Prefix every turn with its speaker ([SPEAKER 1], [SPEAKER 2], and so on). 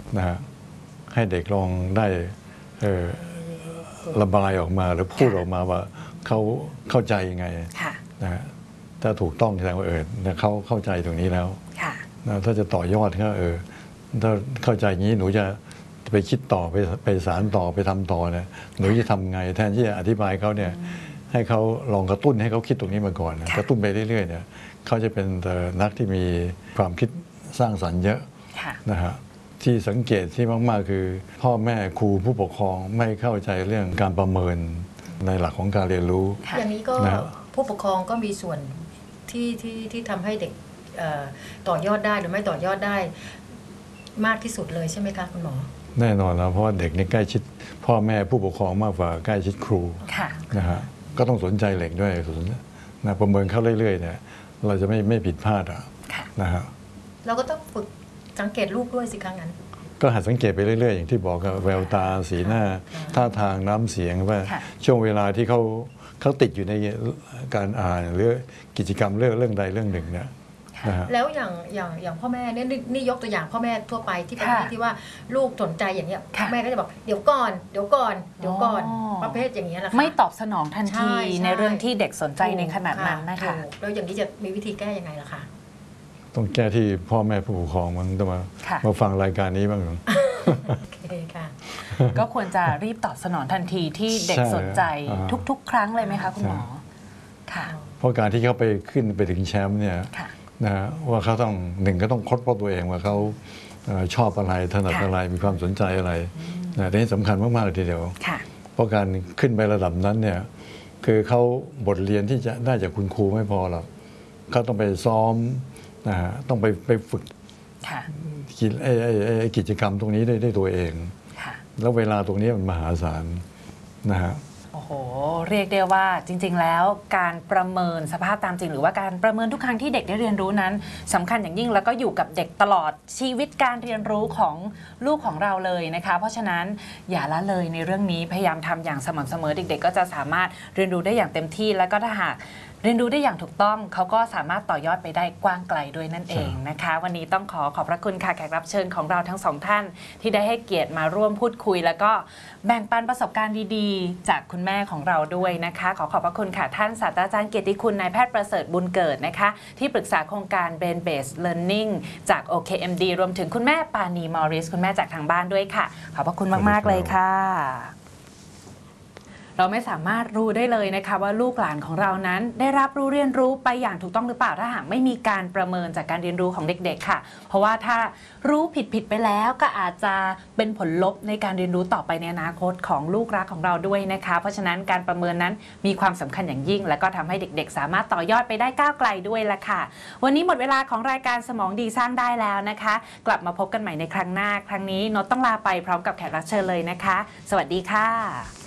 [SPEAKER 1] นะฮะให้เด็กลองได้ระบายออกมาหรือพูดออกมาว่าเขาเข้าใจยังไงนะฮะถ้าถูกต้องแสดงว่าเขาเข้าใจตรงนี้แล้วนะถ้าจะต่อยอดก็ถ้าเข้าใจอย่างนี้หนูจะไปคิดต่อไปสารต่อไปทำต่อเนี่ยหนูจะทำไงแทนที่จะอธิบายเขาเนี่ยให้เขาลองกระตุ้นให้เขาคิดตรงนี้มาก่อนนะกระตุ้นไปเรื่อยๆเนี่ยเขาจะเป็นนักที่มีความคิดสร้างสรรค์เยอะนะฮะที่สังเกตที่มากๆคือพ่อแม่ครูผู้ปกครองไม่เข้าใจเรื่องการประเมินในหลักของการเรียนรู้
[SPEAKER 2] อย่างนี้ก็ผู้ปกครองก็มีส่วนที่ทำให้เด็กต่อยอดได้หรือไม่ต่อยอดได้มากที่สุดเลยใช่ไหมคะคุณหมอ
[SPEAKER 1] แน่นอนแล้วเพราะว่าเด็กนี่ใกล้ชิดพ่อแม่ผู้ปกครองมากกว่าใกล้ชิดครูนะฮะก็ต้องสนใจเด็กด้วยนะประเมินเขาเรื่อยๆเนี่ยเราจะไม่ผิดพลาดนะฮะ
[SPEAKER 2] เราก็ต้องฝึกสังเกตลูกด้วยสิครั้งนั้น
[SPEAKER 1] ก็หัดสังเกตไปเรื่อยๆอย่างที่บอกกับแววตาสีหน้าท่าทางน้ำเสียงว่าช่วงเวลาที่เขาติดอยู่ในการอ่านหรือกิจกรรมเรื่องใดเรื่องหนึ่งเนี่ย
[SPEAKER 2] แล้วอย่างพ่อแม่เนี่ยนี่ยกตัวอย่างพ่อแม่ทั่วไปที่เป็นที่ว่าลูกสนใจอย่างเงี้ยแม่ก็จะบอกเดี๋ยวก่อนประเภทอย่างเงี้ยแหละ
[SPEAKER 3] ไม่ตอบสนองทันทีในเรื่องที่เด็กสนใจในขนาดนั้นนะคะ
[SPEAKER 2] แล้วอย่างนี้จะมีวิธีแก้ยังไงล่ะคะ
[SPEAKER 1] ต้องแก้ที่พ่อแม่ผู้ปกครองมันต้องมาฟังรายการนี้บ้าง
[SPEAKER 2] โอเคค่ะ
[SPEAKER 3] ก็ควรจะรีบตอบสนองทันทีที่เด็กสนใจทุกๆครั้งเลยไหมคะคุณหมอ
[SPEAKER 1] ค่ะเพราะการที่เขาไปขึ้นไปถึงแชมป์เนี่ยนะว่าเขาต้องก็ต้องค้นพบตัวเองว่าเขาชอบอะไรถนัดอะไรมีความสนใจอะไรนะนี่สำคัญมากๆทีเดียวเพราะการขึ้นไประดับนั้นเนี่ยคือเขาบทเรียนที่จะได้จากคุณครูไม่พอหรอกเขาต้องไปซ้อมนะฮะต้องไปฝึกกิจกรรมตรงนี้ได้ตัวเองแล้วเวลาตรงนี้มันมหาศาลนะฮะ
[SPEAKER 3] โอ้โหเรียกได้ว่าจริงๆแล้วการประเมินสภาพตามจริงหรือว่าการประเมินทุกครั้งที่เด็กได้เรียนรู้นั้นสำคัญอย่างยิ่งแล้วก็อยู่กับเด็กตลอดชีวิตการเรียนรู้ของลูกของเราเลยนะคะเพราะฉะนั้นอย่าละเลยในเรื่องนี้พยายามทำอย่างสม่ำเสมอเด็กๆก็จะสามารถเรียนรู้ได้อย่างเต็มที่แล้วก็ถ้าหากเรียนรู้ได้อย่างถูกต้องเขาก็สามารถต่อยอดไปได้กว้างไกลด้วยนั่นเองนะคะวันนี้ต้องขอบพระคุณค่ะแขกรับเชิญของเราทั้งสองท่านที่ได้ให้เกียรติมาร่วมพูดคุยแล้วก็แบ่งปันประสบการณ์ดีๆจากคุณแม่ของเราด้วยนะคะขอบพระคุณค่ะท่านศาสตราจารย์เกียรติคุณนายแพทย์ประเสริฐบุญเกิดนะคะที่ปรึกษาโครงการ Brain Based Learning จาก OKMD รวมถึงคุณแม่ปานีมอริสคุณแม่จากทางบ้านด้วยค่ะขอบพระคุณมากๆเลยค่ะเราไม่สามารถรู้ได้เลยนะคะว่าลูกหลานของเรานั้นได้รับรู้เรียนรู้ไปอย่างถูกต้องหรือเปล่าถ้าหากไม่มีการประเมินจากการเรียนรู้ของเด็กๆค่ะเพราะว่าถ้ารู้ผิดไปแล้วก็อาจจะเป็นผลลบในการเรียนรู้ต่อไปในอนาคตของลูกรักของเราด้วยนะคะเพราะฉะนั้นการประเมินนั้นมีความสำคัญอย่างยิ่งและก็ทำให้เด็กๆสามารถต่อยอดไปได้ก้าวไกลด้วยละค่ะวันนี้หมดเวลาของรายการสมองดีสร้างได้แล้วนะคะกลับมาพบกันใหม่ในครั้งหน้าครั้งนี้โน้ตต้องลาไปพร้อมกับแขกรับเชิญเลยนะคะสวัสดีค่ะ